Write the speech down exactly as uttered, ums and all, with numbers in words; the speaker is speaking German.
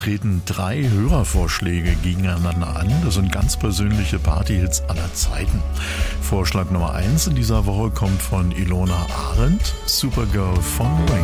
Treten drei Hörervorschläge gegeneinander an. Das sind ganz persönliche Partyhits aller Zeiten. Vorschlag Nummer eins in dieser Woche kommt von Ilona Arendt, Supergirl von Rain.